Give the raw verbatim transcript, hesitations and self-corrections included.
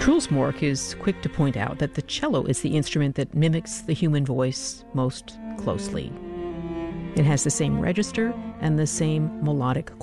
Truls Mork is quick to point out that the cello is the instrument that mimics the human voice most closely. It has the same register and the same melodic